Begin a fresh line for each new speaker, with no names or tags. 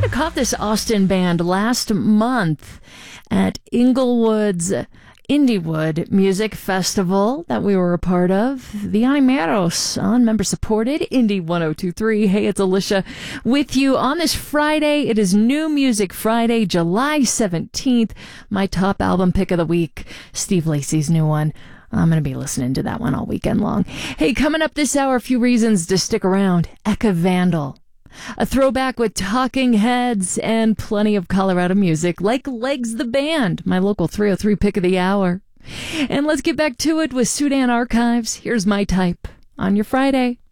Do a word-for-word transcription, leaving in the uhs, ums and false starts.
might have caught this Austin band last month at Inglewood's Indiewood Music Festival that we were a part of. The Animeros on member-supported Indie one oh two point three. Hey, it's Alicia with you on this Friday. It is New Music Friday, July seventeenth. My top album pick of the week, Steve Lacy's new one. I'm going to be listening to that one all weekend long. Hey, coming up this hour, a few reasons to stick around. Eka Vandal. A throwback with Talking Heads and plenty of Colorado music like Legs the Band, my local three oh three pick of the hour. And let's get back to it with Sudan Archives. Here's My Type on your Friday.